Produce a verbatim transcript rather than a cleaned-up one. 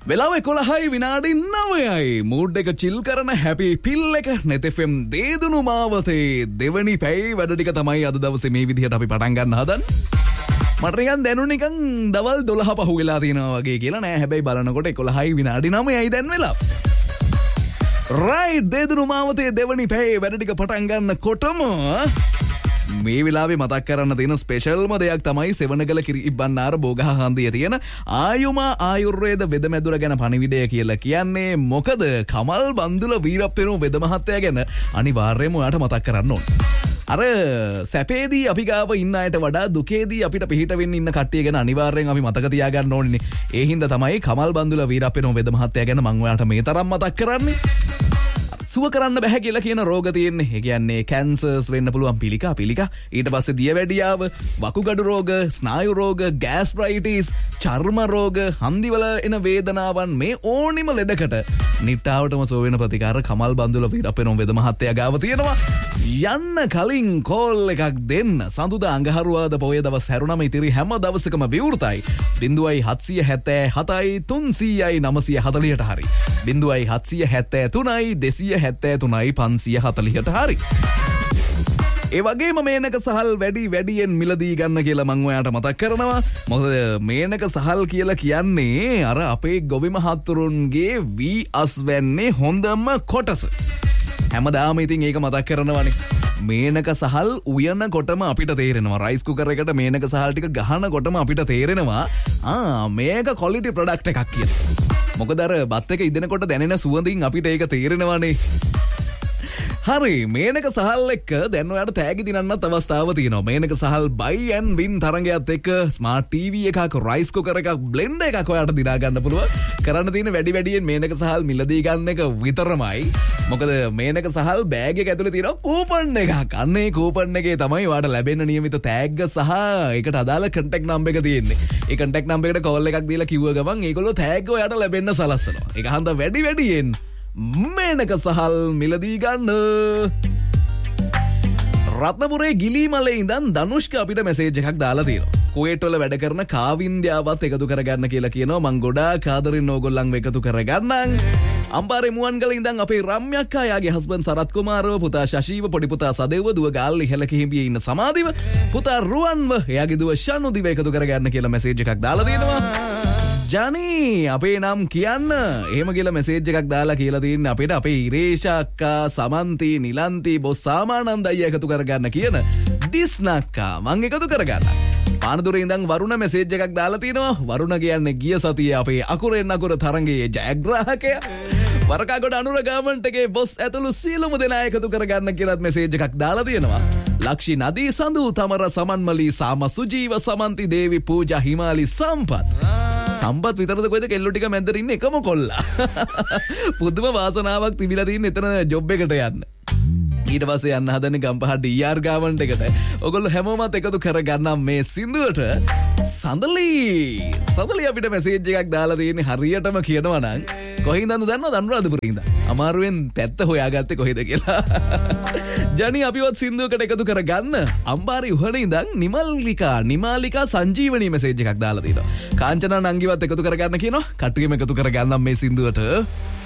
වෙලාව එකොළහයි විනාඩි නවයයි. මූඩ් එක චිල් කරන හැපි පිල් එක net F M දේදුණු මාවතේ දෙවනි පැය වැඩ ටික තමයි අද දවසේ මේ විදිහට අපි පටන් ගන්න හදන්නේ. මට නිකන් දැනුනේ නිකන් දවල් දොළහ පහු වෙලා තියෙනවා වගේ කියලා නෑ. හැබැයි බලනකොට එකොළහයි විනාඩි නවයයි දැන් වෙලා. රයිට්, දේදුණු මාවතේ දෙවනි පැය වැඩ ටික පටන් ගන්නකොටම මේ වෙලාවේ මතක් කරන්න තියෙන ස්පෙෂල්ම දෙයක් තමයි සෙවණගල කිරිබ්බන්නාර බෝගහ හන්දියේ තියෙන ආයුමා ආයුර්වේද වෙදමැදුර ගැන පණිවිඩය කියලා කියන්නේ. මොකද කමල් බන්දුල වීරප්පෙරුම වෙද මහත්තයා ගැන අනිවාර්යයෙන්ම ඔයාලට මතක් කරන්න ඕන. අර සැපේදී අපි ගාව ඉන්න අයට වඩා දුකේදී අපිට පිහිට වෙන්න ඉන්න කට්ටිය ගැන අනිවාර්යෙන් අපි මතක තියාගන්න ඕනේ. ඒ හින්දා තමයි කමල් බන්දුල වීරප්පෙරුම වෙද මහත්තයා ගැන මම ඔයාලට මේ තරම් මතක් කරන්නේ. සුව කරන්න බැහැ කියලා කියන රෝග තියෙන්නේ. ඒ කියන්නේ කැන්සර්ස් වෙන්න පුළුවන්, පිළිකා පිළිකා, ඊට පස්සේ දියවැඩියාව, වකුගඩු රෝග, ස්නායු රෝග, ගෑස්ට්‍රයිටිස්, චර්ම රෝග, හන්දිවල එන වේදනාවන්, මේ ඕනිම ලෙඩකට නිට්ටාවටම සුව වෙන ප්‍රතිකාර කමල් බන්දුල වීරප්පෙරුම වෙද මහත්තයා ගාව තියෙනවා. යන්න කලින් කෝල් එකක් දෙන්න. සඳුදා අඟහරුවාද පොය දවස් හැරුණම ඉතිරි හැම දවසකම විවෘතයි. බිංදුවයි හත්සිය හැත්තෑ හතයි තුන්සීයයි නවසිය හතලිහට හරි. බිංදුවයි හත්සිය හැත්තෑ තුනයි දෙසිය හැත්තෑ තුනයි පන්සිය හතලිහට හරි. ඒ වගේම මේනක සහල් වැඩි වැඩියෙන් මිලදී ගන්න කියලා මම ඔයාලට මතක් කරනවා. මොකද මේනක සහල් කියලා කියන්නේ අර අපේ ගොවි මහත්තුරුන්ගේ වී අස් වැන්නේ හොඳම කොටස. හැමදාම ඉතින් ඒක මතක් කරනවානේ. මේනක සහල් උයන කොටම අපිට තේරෙනවා. රයිස් කුකර් එකට මේනක සහල් ටික ගහන කොටම අපිට තේරෙනවා ආ මේක ක්වොලිටි ප්‍රොඩක්ට් එකක් කියලා. මොකද අර බත් එක ඉදෙනකොට දැනෙන සුවඳින් අපිට ඒක තේරෙනවානේ. හරි, මේනක සහල් එක්ක දැන් ඔයාලට තෑගි දිනන්නත් අවස්ථාව තියෙනවා. මේනක සහල් buy and win තරගයත් එක්ක ස්මාර්ට් ටීවී එකක්, රයිස් කුකර් එකක්, බ්ලෙන්ඩර් එකක් ඔයාලට දිනා ගන්න පුළුවන්. කරන්න තියෙන වැඩි වැඩියෙන් මේනක සහල් මිලදී ගන්න එක විතරමයි. මොකද මේනක සහල් බෑග් එක ඇතුලේ තියෙන කූපන් එකක්. අන්න ඒ කූපන් එකේ තමයි ඔයාලට ලැබෙන නියමිත තෑග්ග සහ ඒකට අදාළ කන්ටැක්ට් නම්බර් එක තියෙන්නේ. ඒ කන්ටැක්ට් නම්බර් එකට කෝල් එකක් දීලා කිව්ව ගමන් ඒගොල්ලෝ තෑග්ග ඔයාලට ලැබෙන්න සලස්සනවා. ඒක හන්ද වැඩි වැඩියෙන් මේනක සහල් මිලදී ගන්න. රත්නපුරේ ගිලිමලේ ඉඳන් ධනුෂ්ක අපිට මෙසේජ් එකක් දාලා තියෙනවා. කුවේට් වල වැඩ කරන කාවින්ද්‍යාවත් එකතු කරගන්න කියලා කියනවා. මං ගොඩාක් ආදරෙන් ඕගොල්ලන්ව එකතු කරගන්නම්. අම්පාරේ මුවන්ගල ඉඳන් අපේ රම්‍යක්කා, යාගේ හස්බන්ඩ් සරත් කුමාරව, පුතා ශශීව, පොඩි පුතා සදෙව්ව, දුව ගාල්ලි හෙලකිහිඹියේ ඉන්න සමාධිව, පුතා රුවන්ව, එයාගේ දුව ෂනුදිව එකතු කරගන්න කියලා මෙසේජ් එකක් දාලා තියෙනවා. ජනී අපේ නම් කියන්න එහෙම කියලා මෙසේජ් එකක් දාලා කියලා තියෙන්නේ අපිට අපේ ඉරේෂා අක්කා, සමන්ති, නිලන්ති, බොස් සාමානන්ද අයියා එකතු කරගන්න කියන දිස්නක්කා මං එකතු කරගන්න. පානදුරේ ඉඳන් වරුණ මෙසේජ් එකක් දාලා තිනවා. වරුණ කියන්නේ ගිය සතියේ අපේ අකුරෙන් අකුර තරඟයේ ජයග්‍රාහකයා. වරකාගොඩ අනුර ගාමන්ට් එකේ බොස් ඇතුළු සියලුම දෙනා එකතු කරගන්න කියලාත් මෙසේජ් එකක් දාලා තියෙනවා. ලක්ෂි නදී සඳු තමර සමන්මලී සාම සුජීව සමන්ති දේවි පූජා හිමාලි සම්පත්. සම්පත් විතරද කොයිද කෙල්ලෝ ටික මැද්දට ඉන්නේ එකම කොල්ලා. පුදුම වාසනාවක් තිබිලා තියෙන එතන ජොබ් එකට යන්න. ඊට පස්සේ යන්න හදන්නේ ගම්පහ ඩී ආර් ගාවන්ට් එකට. ඔයගොල්ලෝ හැමෝමත් එකතු කරගන්නම් මේ සින්දුවට. සඳලි සඳලි අපිට මෙසේජ් එකක් දාලා තියෙන්නේ හරියටම කියනවා නම් කොහින්දද දන්නවද? අනුරාධපුරේ ඉඳන්. අමාරුවෙන් පැත්ත හොයාගත්තේ කොහෙද කියලා. ජනි අපිවත් සින්දුවකට එකතු කරගන්න. අම්පාරි උහනේ ඉඳන් නිමල්ලිකා නිමාලිකා සංජීවනී මෙසේජ් එකක් දාලා තියෙනවා. කාංචනා නංගිවත් එකතු කරගන්න කියනවා. කට්ටියම එකතු කරගන්නම් මේ සින්දුවට.